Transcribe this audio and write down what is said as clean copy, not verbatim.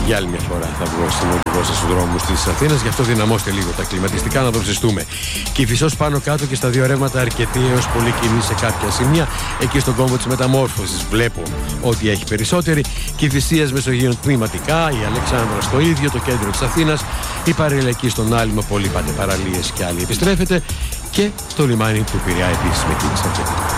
Για άλλη μια φορά θα βγω στην οδηγό σας στους δρόμους της Αθήνας, γι' αυτό δυναμώστε λίγο τα κλιματιστικά να δοξιστούμε. Κηφισός πάνω κάτω και στα δύο ρεύματα αρκετή έως πολύ κοινή σε κάποια σημεία. Εκεί στον κόμβο της Μεταμόρφωσης βλέπω ότι έχει περισσότερη. Κηφισίας Μεσογείων τμηματικά, η Αλεξάνδρα στο ίδιο, το κέντρο της Αθήνας, η Παραλιακή στον Άλυμο, πολύ πάτε παραλίες και άλλοι επιστρέφεται. Και στο λιμάνι του Πειραιά επίσης με κίνηση αρκετή.